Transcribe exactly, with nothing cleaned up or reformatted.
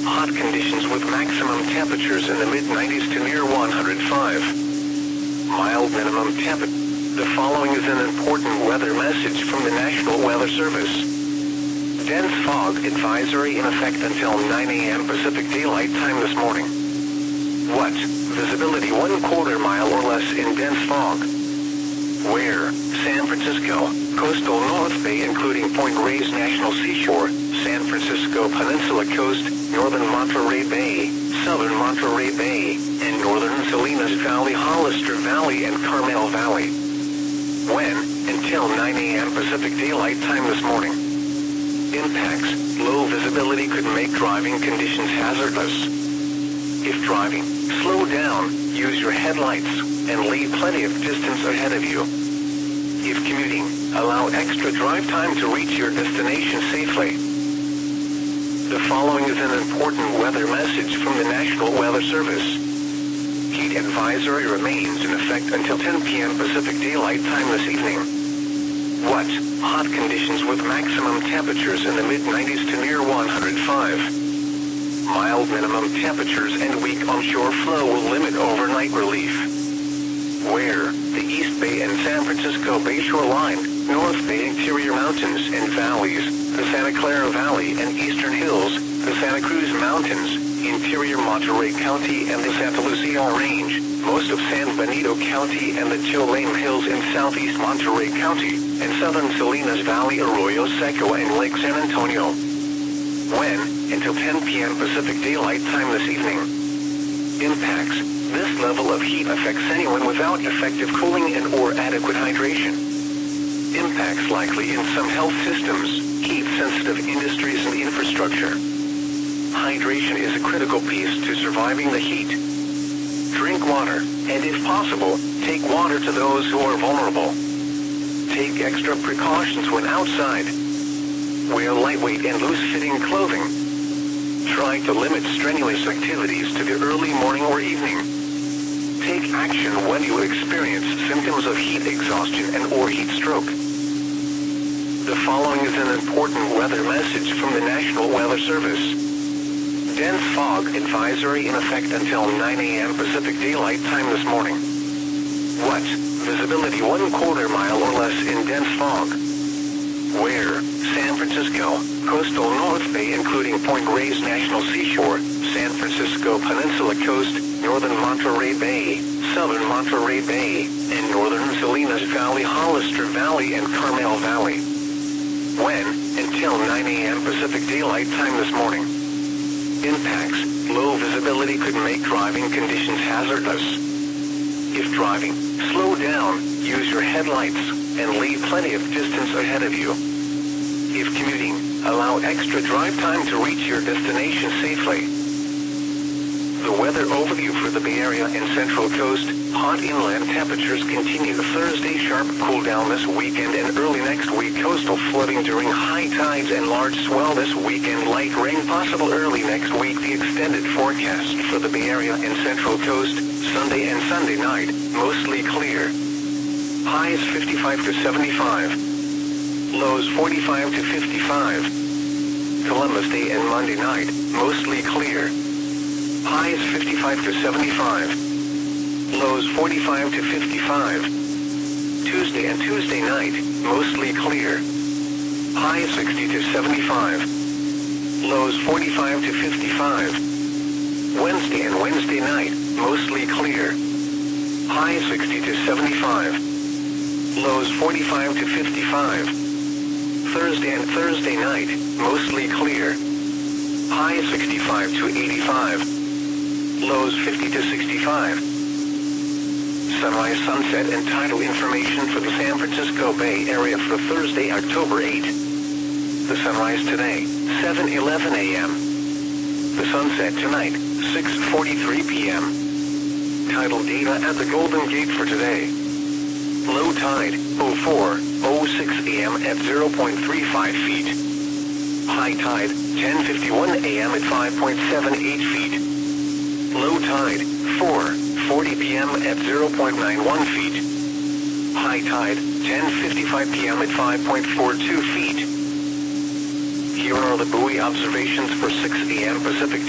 hot conditions with maximum temperatures in the mid nineties to near one hundred five. Mild minimum temperature. The following is an important weather message from the National Weather Service. Dense fog advisory in effect until nine A M Pacific Daylight Time this morning. What? Visibility one quarter mile or less in dense fog. Where? San Francisco, coastal North Bay including Point Reyes National Seashore, San Francisco Peninsula Coast, northern Monterey Bay, southern Monterey Bay, and northern Salinas Valley, Hollister Valley, and Carmel Valley. When? Until nine A M Pacific Daylight Time this morning. Impacts. Low visibility could make driving conditions hazardous. If driving, slow down, use your headlights, and leave plenty of distance ahead of you. If commuting, allow extra drive time to reach your destination safely. The following is an important weather message from the National Weather Service. Heat advisory remains in effect until ten P M Pacific Daylight Time this evening. What? Hot conditions with maximum temperatures in the mid nineties to near one hundred five. Mild minimum temperatures and weak onshore flow will limit overnight relief. Where? The East Bay and San Francisco Bay shoreline, North Bay interior mountains and valleys, the Santa Clara Valley and Eastern Hills, the Santa Cruz Mountains, interior Monterey County and the Santa Lucia Range, most of San Benito County and the Cholame Hills in southeast Monterey County, and southern Salinas Valley, Arroyo Seco, and Lake San Antonio. When? Until ten P M Pacific Daylight Time this evening. Impacts. This level of heat affects anyone without effective cooling and or adequate hydration. Impacts likely in some health systems, heat-sensitive industries and infrastructure. Hydration is a critical piece to surviving the heat. Drink water, and if possible, take water to those who are vulnerable. Take extra precautions when outside. Wear lightweight and loose-fitting clothing. Try to limit strenuous activities to the early morning or evening. Take action when you experience symptoms of heat exhaustion and or heat stroke. The following is an important weather message from the National Weather Service. Dense fog advisory in effect until nine A M Pacific Daylight Time this morning. What? Visibility one quarter mile or less in dense fog. Where? San Francisco, coastal North Bay including Point Reyes National Seashore, San Francisco Peninsula Coast, northern Monterey Bay, southern Monterey Bay, and northern Salinas Valley, Hollister Valley, and Carmel Valley. When? Until nine A M Pacific Daylight Time this morning. Impacts. Low visibility could make driving conditions hazardous. If driving, slow down, use your headlights, and leave plenty of distance ahead of you. If commuting, allow extra drive time to reach your destination safely. The weather overview for the Bay Area and Central Coast. Hot inland temperatures continue Thursday, sharp cool down this weekend and early next week. Coastal flooding during high tides and large swell this weekend. Light rain possible early next week. The extended forecast for the Bay Area and Central Coast. Sunday and Sunday night, mostly clear. Highs fifty-five to seventy-five. Lows forty-five to fifty-five. Columbus Day and Monday night, mostly clear. Highs fifty-five to seventy-five. Lows forty-five to fifty-five. Tuesday and Tuesday night, mostly clear. Highs sixty to seventy-five. Lows forty-five to fifty-five. Wednesday and Wednesday night, mostly clear. Highs sixty to seventy-five. Lows forty-five to fifty-five. Thursday and Thursday night, mostly clear. Highs sixty-five to eighty-five. Lows fifty to sixty-five. Sunrise, sunset, and tidal information for the San Francisco Bay Area for Thursday, October eighth. The sunrise today, seven eleven A M The sunset tonight, six forty-three P M Tidal data at the Golden Gate for today. Low tide, oh four oh six A M at zero point three five feet. High tide, ten fifty-one A M at five point seven eight feet. Low tide, four forty P M at zero point nine one feet. High tide, ten fifty-five P M at five point four two feet. Here are the buoy observations for six A M Pacific